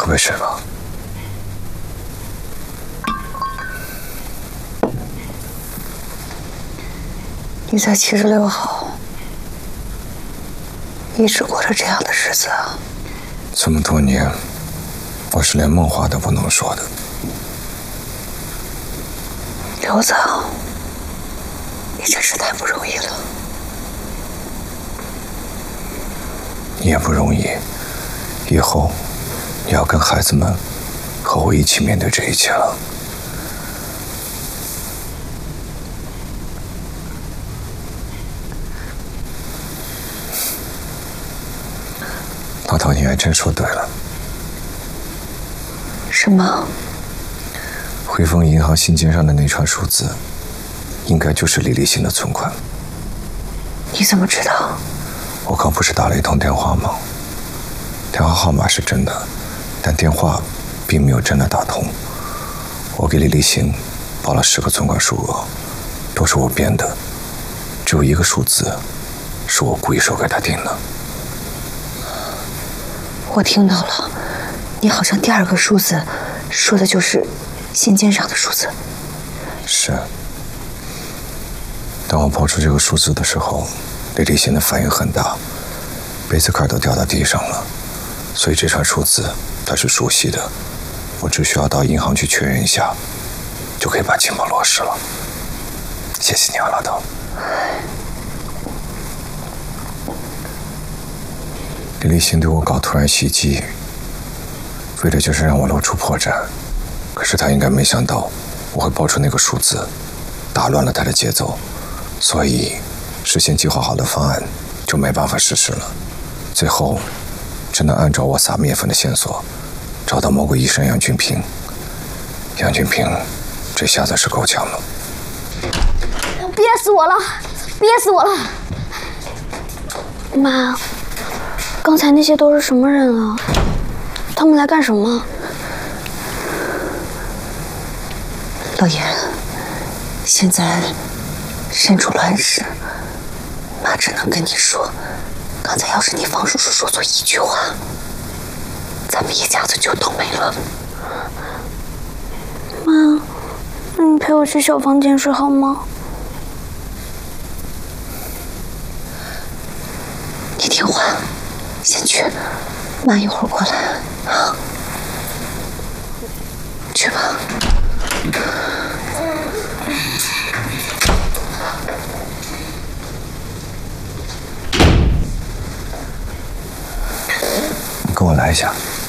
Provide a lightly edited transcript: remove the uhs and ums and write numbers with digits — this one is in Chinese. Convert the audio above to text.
喝杯水吧。 你在76号一直过着这样的日子啊？ 这么多年，我是连梦话都不能说的。 刘子，你真是太不容易了。 你也不容易，以后你要跟孩子们和我一起面对这一切了。老头，你还真说对了。 什么？ 汇丰银行信件上的那串数字，应该就是李立新的存款。 你怎么知道？ 我刚不是打了一通电话吗？电话号码是真的，但电话并没有真的打通。我给李立新报了10个存款数额，都是我编的，只有1个数字是我故意说给他听的。 我听到了，你好像第2个数字说的就是信件上的数字。 是。当我报出这个数字的时候，李立新的反应很大，杯子盖都掉到地上了。所以这串数字他是熟悉的，我只需要到银行去确认一下，就可以把情报落实了。谢谢你啊，老头。李立新对我搞突然袭击，为的就是让我露出破绽。可是他应该没想到我会报出那个数字，打乱了他的节奏，所以事先计划好的方案就没办法实施了。最后只能按照我撒面粉的线索，找到某个医生杨俊平。杨俊平这下子是够呛了。 憋死我了，憋死我了！妈，刚才那些都是什么人啊？他们来干什么？ 老严，现在身处乱世，妈只能跟你说，刚才要是你方叔叔说错一句话，咱们一家子就都没了。 妈，那你陪我去小房间睡好吗？ 你听话，先去，妈一会儿过来啊。去吧。 你跟我来一下。